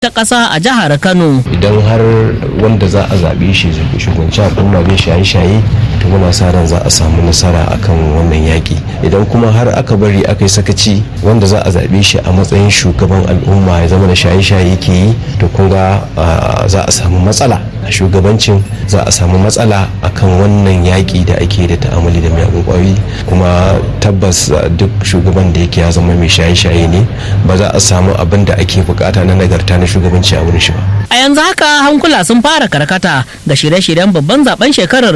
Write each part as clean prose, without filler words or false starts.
ta ƙasa a jihar Kano. Idan har wanda za a zaɓe shi shugabanci al'umma bai shaye-shaye to muna sa ran za a samu nasara akan wannan yaƙi. Idan kuma har aka bari aka yi sakaci wanda za a zaɓe shi a matsayin shugaban al'umma ya zama da shaye-shaye yake yi to kun ga za a samu matsala a shugabancin, za a samu matsala akan wannan yaƙi da ake da ta'amali da miyagun ƙwayoyi, kuma tabbas duk shugaban da yake ya zama mai shaye-shaye ne ba za a samu abin da ake bukata na nagarta na shugabanci a wurin shi ba. A yanzu haka hankula sun fara karkata ga shirye-shiryen babban zaben shekarar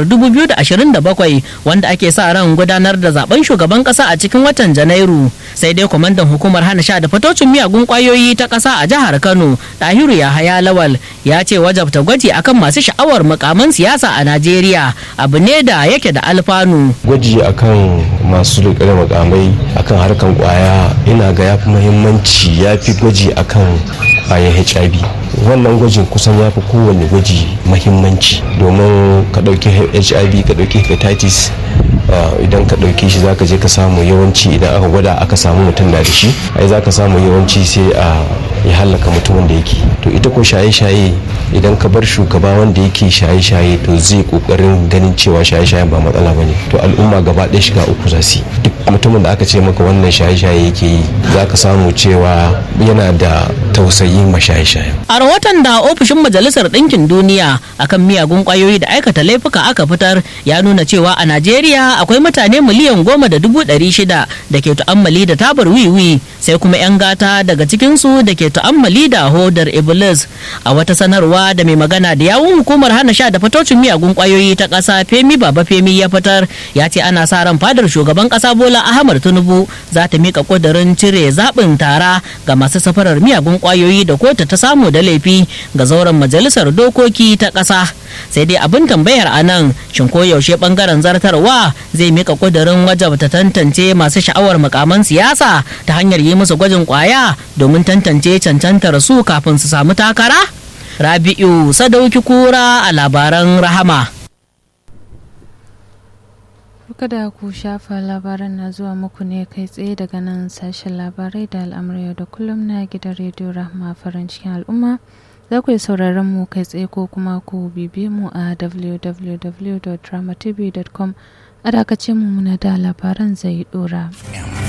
2027 wanda ake sa ran gudanar da zaben shugaban kasa a cikin watan Janairu. Sai dai kwamandan hukumar hana sha da fatocin miyagun kwayoyi ta kasa a jihar Kano, Dahiru Yahaya Lawal, ya ce wajabta gwaji akan masu sha'awar mukaman siyasa a Najeriya abu ne da yake da alfanu. Gwaji akan masu riƙe da mukamai akan harkan kwaya ina ga yafi muhimmanci, yafi gwaji akan kwayar HIV. Wannan gwajin kusan ya fi kowane gwaji mahimmanci, domin ka ɗauki HIV ka ɗauki hepatitis idan ka ɗauki shi zaka je ka samu yawanci idan aka gwada aka samu mutum da shi ai zaka samu yawanci sai ya halaka mutumin da yake. To ita ko shaye-shaye idan ka bar shugaba wanda yake shaye-shaye to zai kokarin ganin cewa shaye-shayen ba matsala bane, to al'umma gaba ɗaya shiga uku za su. Duk mutumin da aka ce maka wannan shaye-shaye yake yi zaka samu cewa yana da tausayi ma shaye-shaye. A rahoton da ofishin Majalisar Ɗinkin Duniya akan miyagun ƙwayoyi da aikata laifuka aka fitar ya nuna cewa a Najeriya akwai mutane miliyan 10,600 da ke tu'ammali da tabar wiwi, sai kuma 'yan gata daga cikinsu da ke tu'ammali da hodar Iblis. A wata sanarwa da mai magana da yawun hukumar hana sha da fatocin miyagun ƙwayoyi ta ƙasa Femi Baba Femi ya fitar, ya ce ana sa ran fadar shugaban ƙasa Bola Ahmad Tinubu za ta miƙa ƙudurin cire zaɓin tara ga masu safarar miyagun ƙwayoyi da kotu ta samu da laifi ga zauren majalisar dokoki ta ƙasa. Sai dai abin tambayar a nan, shin ko yaushe bangaren zartarwa zai mika kudirin wajabta tantance masu sha'awar mukaman siyasa ta hanyar yi musu gwajin kwaya domin tantance cancantar su kafin su samu takara? Rabi'u Sadauki Kura a labaran Rahama. Kada ku shafa, labaran na zuwa muku ne kai tsaye daga nan sashen labarai da al'amuran yau da kullum na gidan rediyo Rahama farin cikin al'umma. Za ku yi sauraron mu kai tsaye ko kuma ku bibiye mu a www.dramatv.com. A dakace mu muna da labaran zai dora.